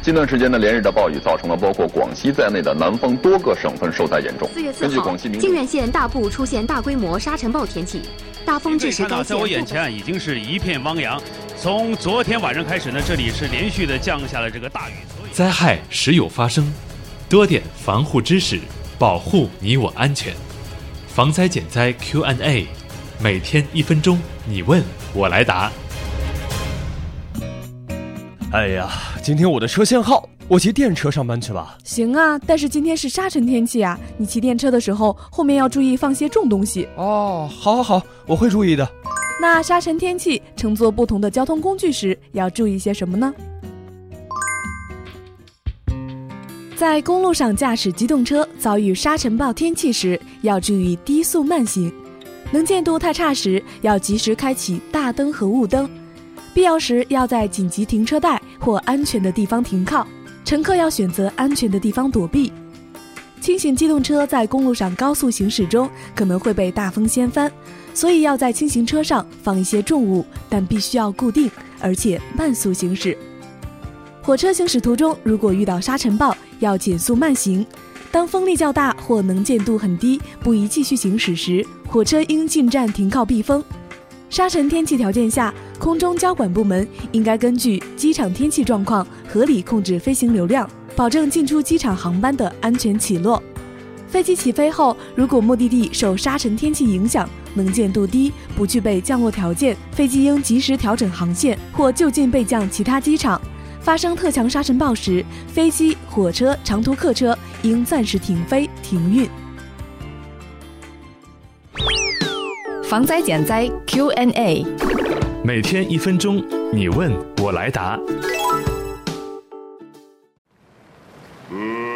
近段时间的连日的暴雨，造成了包括广西在内的南方多个省份受灾严重。 4月4号，靖远县大部出现大规模沙尘暴天气，大风致使该县。 在我眼前已经是一片汪洋。从昨天晚上开始呢，这里是连续的降下了这个大雨。 灾害时有发生，多点防护知识，保护你我安全。防灾减灾 Q&A， 每天1分钟，你问我来答。 哎呀，今天我的车限号，我骑电车上班去吧。 行啊，但是今天是沙尘天气啊，你骑电车的时候后面要注意放些重东西。 哦，好，我会注意的。 那沙尘天气乘坐不同的交通工具时要注意些什么呢？在公路上驾驶机动车遭遇沙尘暴天气时，要注意低速慢行，能见度太差时要及时开启大灯和雾灯，必要时要在紧急停车带或安全的地方停靠，乘客要选择安全的地方躲避。轻型机动车在公路上高速行驶中可能会被大风掀翻，所以要在轻型车上放一些重物，但必须要固定，而且慢速行驶。火车行驶途中如果遇到沙尘暴，要减速慢行，当风力较大或能见度很低，不宜继续行驶时，火车应进站停靠避风。沙尘天气条件下，空中交管部门应该根据机场天气状况合理控制飞行流量，保证进出机场航班的安全起落。飞机起飞后，如果目的地受沙尘天气影响，能见度低，不具备降落条件，飞机应及时调整航线或就近备降其他机场。发生特强沙尘暴时，飞机、火车、长途客车应暂时停飞停运。 防灾减灾 Q&A， 每天1分钟，你问我来答。